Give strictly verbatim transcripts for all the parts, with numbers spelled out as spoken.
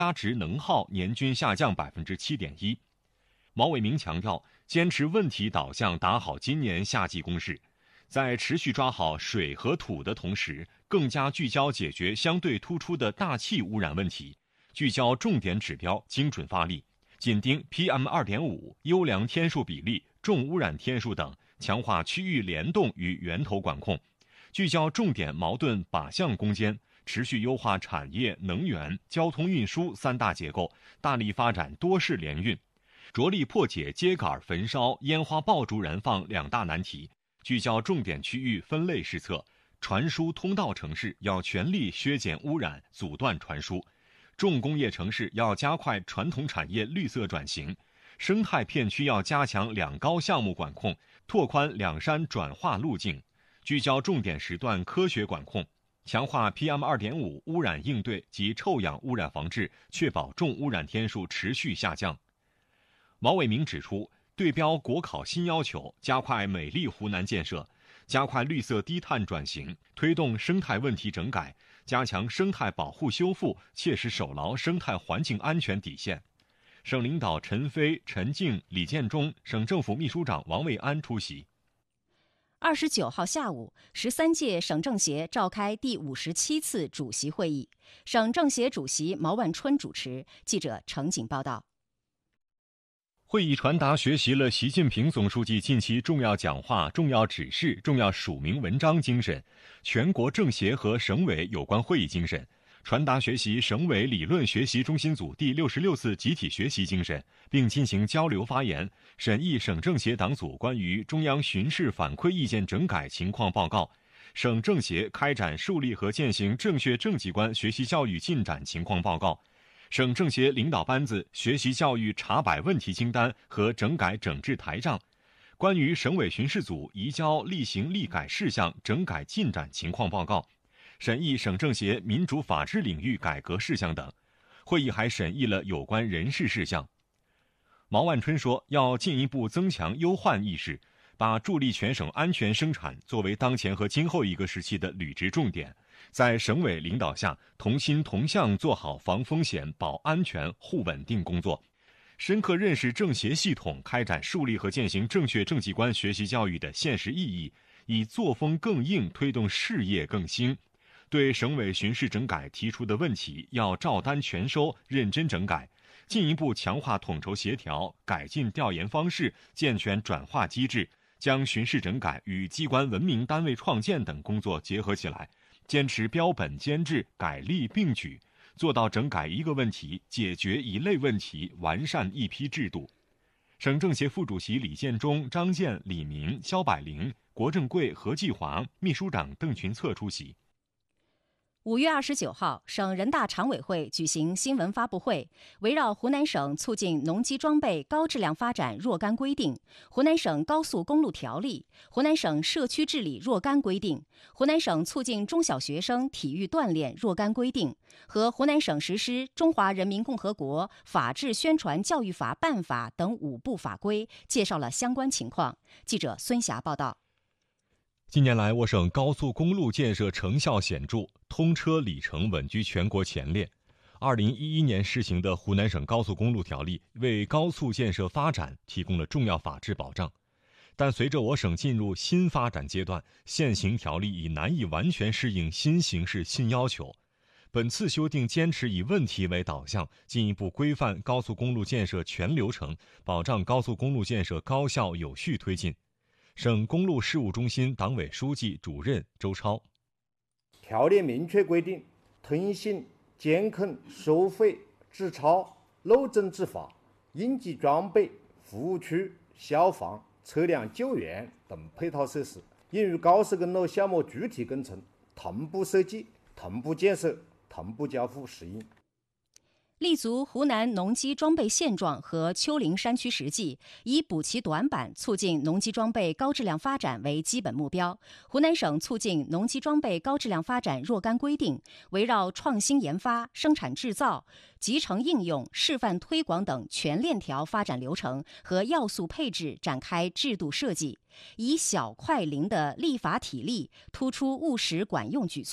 加值能耗年均下降 百分之七点一。 毛伟明强调，坚持问题导向，打好今年夏季攻势，在持续抓好水和土的同时，更加聚焦解决相对突出的大气污染问题，聚焦重点指标，精准发力，紧盯 P M 二点五、优良天数比例、重污染天数等，强化区域联动与源头管控，聚焦重点矛盾靶向攻坚，持续优化产业、能源、交通运输三大结构，大力发展多式联运，着力破解秸秆焚烧、烟花爆竹燃放两大难题，聚焦重点区域分类施策，传输通道城市要全力削减污染，阻断传输，重工业城市要加快传统产业绿色转型，生态片区要加强两高项目管控，拓宽两山转化路径，聚焦重点时段科学管控，强化 P M 二点五 污染应对及臭氧污染防治，确保重污染天数持续下降。毛伟明指出，对标国考新要求，加快美丽湖南建设，加快绿色低碳转型，推动生态问题整改，加强生态保护修复，切实守牢生态环境安全底线。省领导陈飞、陈静、李建忠，省政府秘书长王卫安出席。 二十九号下午，十三届省政协召开第五十七次主席会议，省政协主席毛万春主持。记者程景报道。 会议传达学习了习近平总书记近期重要讲话、重要指示、重要署名文章精神，全国政协和省委有关会议精神，传达学习省委理论学习中心组第六十六次集体学习精神，并进行交流发言，审议省政协党组关于中央巡视反馈意见整改情况报告，省政协开展树立和践行正确正绩观学习教育进展情况报告，省政协领导班子学习教育查摆问题清单和整改整治台账，关于省委巡视组移交例行例改事项整改进展情况报告，审议省政协民主法治领域改革事项等。会议还审议了有关人事事项。毛万春说，要进一步增强忧患意识，把助力全省安全生产作为当前和今后一个时期的履职重点，在省委领导下，同心同向做好防风险、保安全、护稳定工作，深刻认识政协系统开展树立和践行正确正绩观学习教育的现实意义，以作风更硬推动事业更兴。对省委巡视整改提出的问题要照单全收，认真整改，进一步强化统筹协调，改进调研方式，健全转化机制，将巡视整改与机关文明单位创建等工作结合起来，坚持标本兼治，改例并举，做到整改一个问题，解决一类问题，完善一批制度。省政协副主席李建忠、张健、李明、肖柏林、国政贵、何继华、秘书长邓群策出席。 五月二十九号，省人大常委会举行新闻发布会，围绕湖南省促进农机装备高质量发展若干规定、湖南省高速公路条例、湖南省社区治理若干规定、湖南省促进中小学生体育锻炼若干规定和湖南省实施《中华人民共和国法治宣传教育法办法》等五部法规，介绍了相关情况。记者孙霞报道。 近年来，我省高速公路建设成效显著，通车里程稳居全国前列。二零一一年施行的湖南省高速公路条例为高速建设发展提供了重要法治保障。但随着我省进入新发展阶段，现行条例已难以完全适应新形势新要求。本次修订坚持以问题为导向，进一步规范高速公路建设全流程，保障高速公路建设高效有序推进。省公路事务中心党委书记、主任周超： 条例明确规定，通信、监控、收费、执照、路政执法、应急装备、服务区、消防、车辆救援等配套设施，应与高速公路项目具体工程同步设计、同步建设、同步交付实应。 立足湖南农机装备现状和丘陵山区实际，以补齐短板，促进农机装备高质量发展为基本目标，湖南省促进农机装备高质量发展若干规定围绕创新研发、生产制造、集成应用、示范推广等全链条发展流程和要素配置展开制度设计，以小快灵的立法体例突出务实管用举措，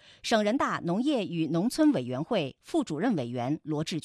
省人大农业与农村委员会副主任委员罗志